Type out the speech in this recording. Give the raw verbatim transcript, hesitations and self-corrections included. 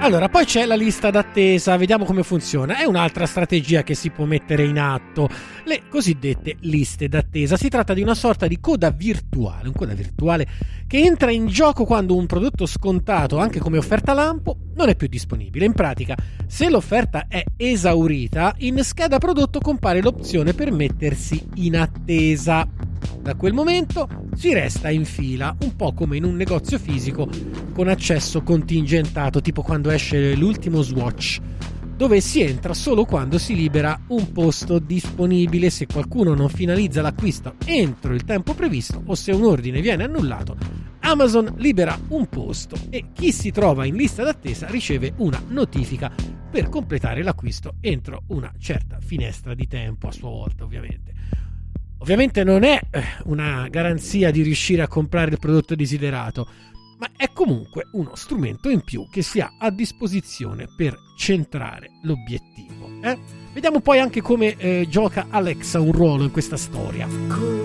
Allora, poi c'è la lista d'attesa, vediamo come funziona. È un'altra strategia che si può mettere in atto, le cosiddette liste d'attesa. Si tratta di una sorta di coda virtuale, un coda virtuale che entra in gioco quando un prodotto scontato, anche come offerta lampo, non è più disponibile. In pratica, se l'offerta è esaurita, in scheda prodotto compare l'opzione per mettersi in attesa. Da quel momento si resta in fila, un po' come in un negozio fisico con accesso contingentato, tipo quando esce l'ultimo Swatch, dove si entra solo quando si libera un posto disponibile. Se qualcuno non finalizza l'acquisto entro il tempo previsto o se un ordine viene annullato, Amazon libera un posto e chi si trova in lista d'attesa riceve una notifica per completare l'acquisto entro una certa finestra di tempo, a sua volta ovviamente. Ovviamente non è una garanzia di riuscire a comprare il prodotto desiderato, ma è comunque uno strumento in più che si ha a disposizione per centrare l'obiettivo. Eh? Vediamo poi anche come eh, gioca Alexa un ruolo in questa storia.